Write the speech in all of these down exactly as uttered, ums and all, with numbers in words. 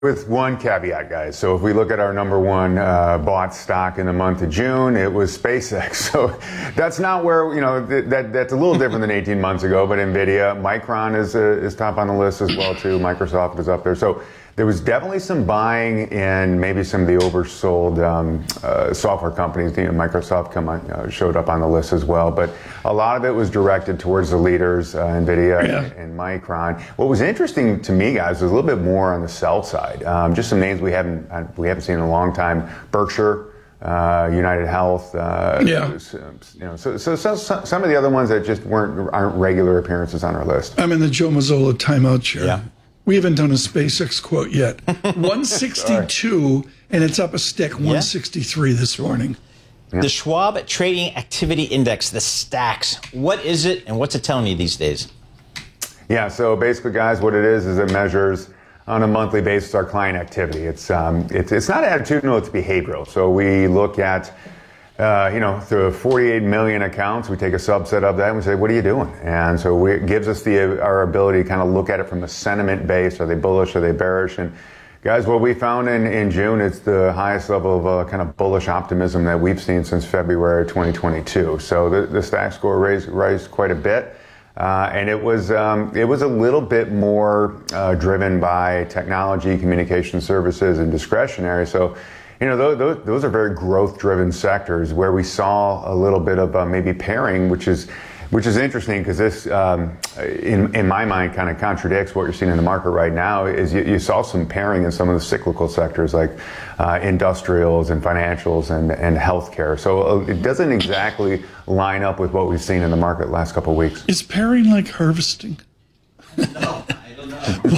With one caveat, guys. So if we look at our number one uh, bought stock in the month of June, it was SpaceX. So that's not where, you know, th- that that's a little different than eighteen months ago. But NVIDIA, Micron is uh, is top on the list as well too. Microsoft is up there. So there was definitely some buying in maybe some of the oversold um, uh, software companies. You know, Microsoft come on, uh, showed up on the list as well. But a lot of it was directed towards the leaders, uh, NVIDIA yeah. and, and Micron. What was interesting to me, guys, was a little bit more on the sell side. Um, just some names we haven't we haven't seen in a long time. Berkshire, uh, United Health. Uh, yeah. You know, so, so so some of the other ones that just weren't aren't regular appearances on our list. I'm in the Joe Mazzola timeout chair. Yeah. We haven't done a SpaceX quote yet. one sixty-two, and it's up a stick. one sixty-three this morning. Yeah. The Schwab Trading Activity Index, the STAX. What is it, and what's it telling you these days? Yeah, so basically, guys, what it is is it measures on a monthly basis our client activity. It's um, it's, it's not attitudinal, it's behavioral. So we look at, uh, you know, through forty-eight million accounts, we take a subset of that and we say, what are you doing? And so we, it gives us the our ability to kind of look at it from a sentiment base. Are they bullish? Are they bearish? And guys, what we found in, in June, it's the highest level of uh, kind of bullish optimism that we've seen since February twenty twenty-two. So the, the STAX score raised, raised quite a bit. Uh, and it was um, it was a little bit more uh, driven by technology, communication services, and discretionary. So, you know, those, those are very growth-driven sectors where we saw a little bit of uh, maybe pairing, which is which is interesting because this, um, in in my mind, kind of contradicts what you're seeing in the market right now. Is you, you saw some pairing in some of the cyclical sectors like uh, industrials and financials and and healthcare. So it doesn't exactly line up with what we've seen in the market the last couple of weeks. Is pairing like harvesting? No, I don't know.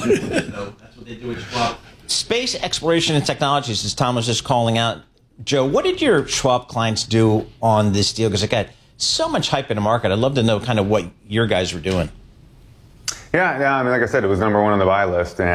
No, that's what they do at Schwab. Space exploration and technologies, as Tom was just calling out. Joe, what did your Schwab clients do on this deal? Because it got so much hype in the market. I'd love to know kind of what your guys were doing. Yeah, yeah. I mean, like I said, it was number one on the buy list. And